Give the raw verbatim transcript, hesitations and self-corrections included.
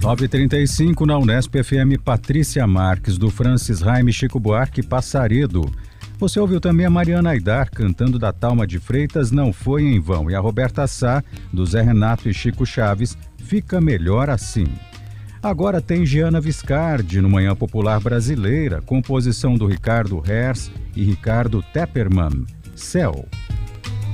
nove e trinta e cinco na Unesp F M, Patrícia Marques, do Francis Raime, Chico Buarque, Passaredo. Você ouviu também a Mariana Aidar cantando da Thalma de Freitas, Não Foi em Vão. E a Roberta Sá, do Zé Renato e Chico Chaves, Fica Melhor Assim. Agora tem Giana Viscardi no Manhã Popular Brasileira, composição do Ricardo Hers e Ricardo Tepperman, Céu.